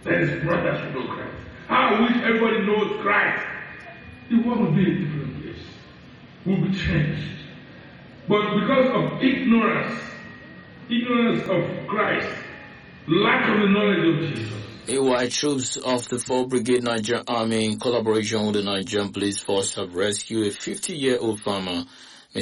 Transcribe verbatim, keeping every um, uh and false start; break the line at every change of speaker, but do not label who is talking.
That his brothers should know Christ. How I wish everybody knows Christ. The world will be a different place. Will be changed. But because of ignorance, ignorance of Christ, lack of the knowledge of Jesus.
Meanwhile, troops of the fourth Brigade Nigerian Army in collaboration with the Nigerian Police Force have rescued a fifty-year-old farmer